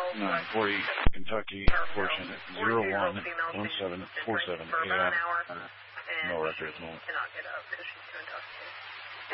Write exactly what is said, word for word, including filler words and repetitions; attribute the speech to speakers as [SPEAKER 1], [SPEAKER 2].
[SPEAKER 1] nine forty Kentucky, portion zero one one seven four seven A M. No record at the moment.
[SPEAKER 2] Cannot get up because she's too intoxicated.